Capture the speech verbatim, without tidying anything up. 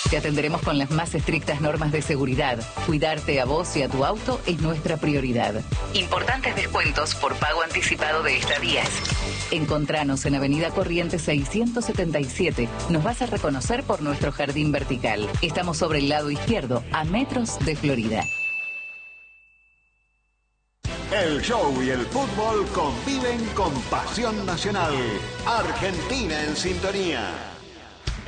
Te atenderemos con las más estrictas normas de seguridad. Cuidarte a vos y a tu auto es nuestra prioridad. Importantes descuentos por pago anticipado de estadías. Encontranos en Avenida Corrientes seiscientos setenta y siete. Nos vas a reconocer por nuestro jardín vertical. Estamos sobre el lado izquierdo, a metros de Florida. El show y el fútbol conviven con pasión nacional. Argentina en sintonía.